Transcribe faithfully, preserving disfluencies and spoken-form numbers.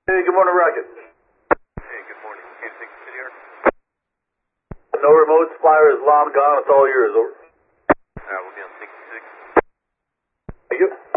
Hey, good morning, Rocket. Hey, good morning. Kansas City City here. No remote, flyer is long gone. It's all yours, over. Uh, we'll be on sixty-six. Thank you.